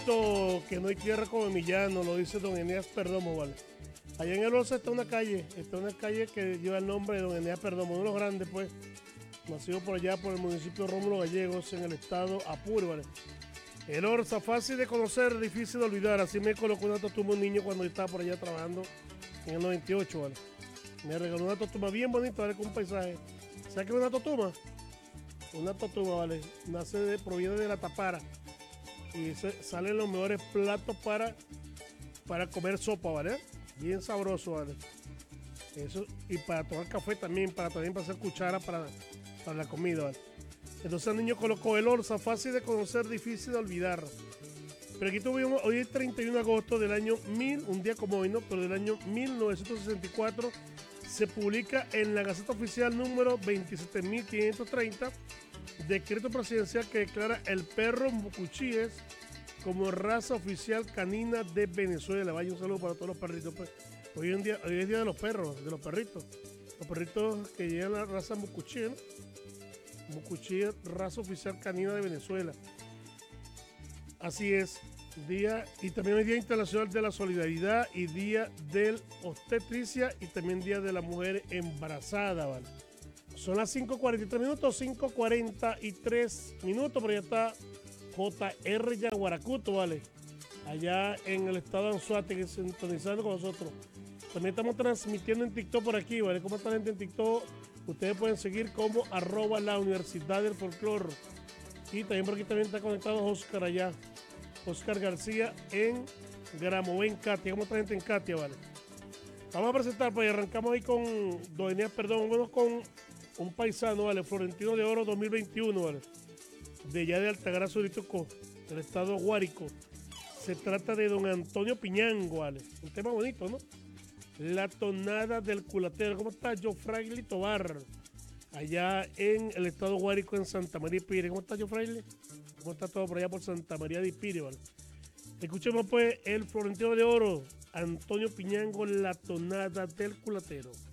bonito que no hay tierra como Emillano, lo dice don Eneas Perdomo, ¿vale? Allá en el Orza está una calle que lleva el nombre de don Eneas Perdomo, uno de los grandes, pues, nacido por allá por el municipio de Rómulo Gallegos, en el estado Apure, ¿vale? El Orza, fácil de conocer, difícil de olvidar, así me colocó una totuma un niño cuando yo estaba por allá trabajando en el 98, ¿vale? Me regaló una totuma bien bonita, ¿vale? Con un paisaje. ¿Sabes qué es una totuma? Una totuma, ¿vale? Proviene de la tapara y salen los mejores platos para comer sopa, ¿vale? Bien sabroso, ¿vale? Eso, y para tomar café también, para hacer cuchara para la comida, ¿vale? Entonces el niño colocó el Orza, fácil de conocer, difícil de olvidar. Pero aquí tuvimos, hoy es 31 de agosto del año 1000, un día como hoy, ¿no? Pero del año 1964, se publica en la Gaceta Oficial número 27.530, decreto presidencial que declara el perro Mucuchíes como raza oficial canina de Venezuela. Vaya un saludo para todos los perritos. Pues. Hoy es día de los perros, de los perritos. Los perritos que llevan la raza Mucuchíes, ¿no? Mucuchíes, raza oficial canina de Venezuela. Así es. Y también hay Día Internacional de la Solidaridad y Día del Obstetricia y también Día de la Mujer Embarazada, ¿vale? Son las 5:43 minutos, 5:43 minutos, pero ya está JR Yaguaracuto, ¿vale? Allá en el estado de Anzoátegui, sintonizando con nosotros. También estamos transmitiendo en TikTok por aquí, ¿vale? ¿Cómo está la gente en TikTok? Ustedes pueden seguir como @la Universidad del Folclor. Y también por aquí también está conectado Oscar allá. Oscar García en Gramovén, Katia. ¿Cómo está la gente en Katia, vale? Vamos a presentar, pues arrancamos ahí con don Eneas, perdón, bueno, con un paisano, ¿vale? Florentino de Oro 2021, ¿vale? De allá de Altagracia, Urituco, del estado Guárico. Se trata de don Antonio Piñango, ¿vale? Un tema bonito, ¿no? La tonada del culatero. ¿Cómo está Jofraile Tobar? Allá en el estado Guárico, en Santa María de Pire. ¿Cómo está Jofraile? ¿Cómo está todo por allá por Santa María de Pire, ¿vale? Escuchemos pues el Florentino de Oro, Antonio Piñango, la tonada del culatero.